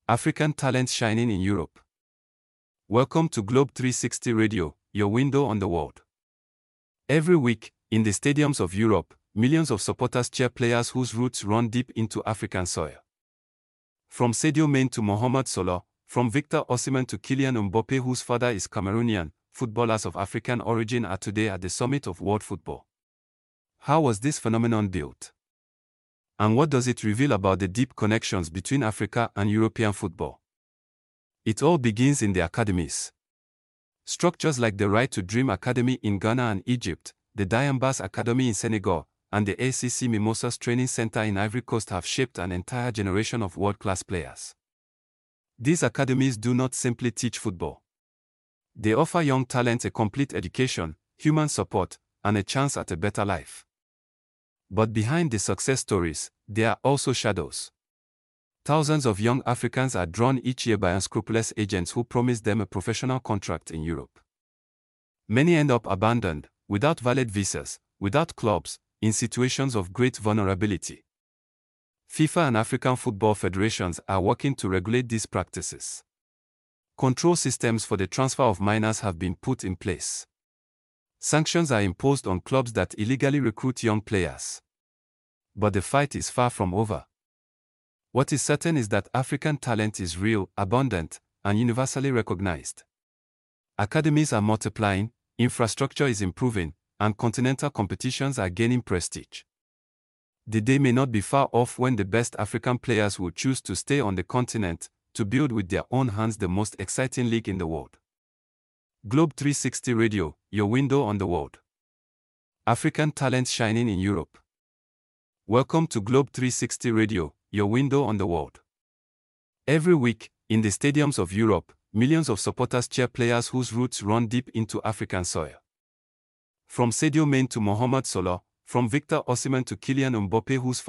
African talents shining in Europe. Welcome to Globe 360 Radio, your window on the world. Every week, in the stadiums of Europe, millions of supporters cheer players whose roots run deep into African soil. From Sadio Mane to Mohamed Salah, from Victor Osimhen to Kylian Mbappé, whose father is Cameroonian, footballers of African origin are today at the summit of world football. How was this phenomenon built? And what does it reveal about the deep connections between Africa and European football? It all begins in the academies. Structures like the Right to Dream Academy in Ghana and Egypt, the Diambas Academy in Senegal, and the ACC Mimosas Training Center in Ivory Coast have shaped an entire generation of world-class players. These academies do not simply teach football. They offer young talents a complete education, human support, and a chance at a better life. But behind the success stories, there are also shadows. Thousands of young Africans are drawn each year by unscrupulous agents who promise them a professional contract in Europe. Many end up abandoned, without valid visas, without clubs, in situations of great vulnerability. FIFA and African football federations are working to regulate these practices. Control systems for the transfer of minors have been put in place. Sanctions are imposed on clubs that illegally recruit young players. But the fight is far from over. What is certain is that African talent is real, abundant, and universally recognized. Academies are multiplying, infrastructure is improving, and continental competitions are gaining prestige. The day may not be far off when the best African players will choose to stay on the continent, to build with their own hands the most exciting league in the world. Globe 360 Radio, your window on the world. African talents shining in Europe. Welcome to Globe 360 Radio, your window on the world. Every week, in the stadiums of Europe, millions of supporters cheer players whose roots run deep into African soil. From Sadio Mane to Mohamed Salah, from Victor Osimhen to Kylian Mbappé, whose